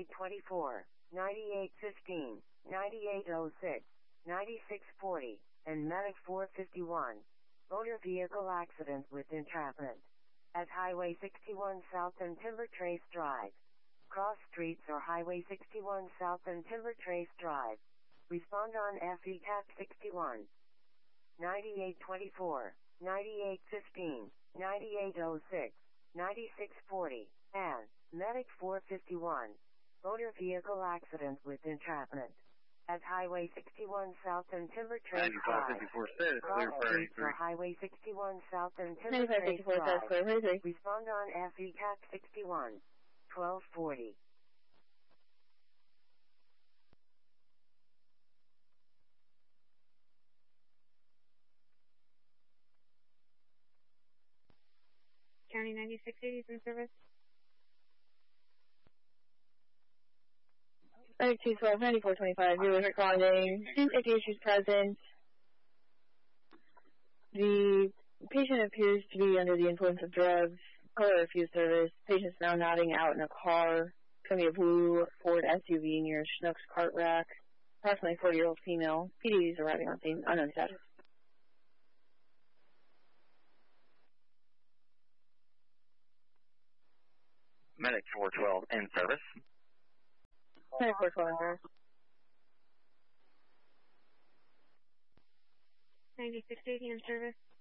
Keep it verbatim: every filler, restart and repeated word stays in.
ninety-eight twenty-four, ninety-eight fifteen, ninety-eight oh six, ninety-six forty, and Medic four fifty-one. Motor vehicle accident with entrapment. At Highway sixty-one South and Timber Trace Drive. Cross streets or Highway sixty-one South and Timber Trace Drive. Respond on F E C A T sixty-one. ninety-eight twenty-four, ninety-eight fifteen, ninety-eight oh six, ninety-six forty, and Medic four fifty-one. Motor vehicle accident with entrapment. At Highway sixty-one South and Timber Trace Drive. Cross streets or Highway sixty-one South and Timber Trace Drive. Respond on F E C A T sixty-one. twelve forty. County ninety-six eighty is in service. ninety-two twelve, ninety-four twenty-five, you were responding. Safety issues present. The patient appears to be under the influence of drugs. Color refused service. Patient's now nodding out in a car. It's going to be a blue Ford S U V near Schnucks Cart Rack. Approximately forty-year-old female. P D is arriving on scene. Unknown status. Medic four twelve in service. Medic four twelve in service. ninety-six eighty in service.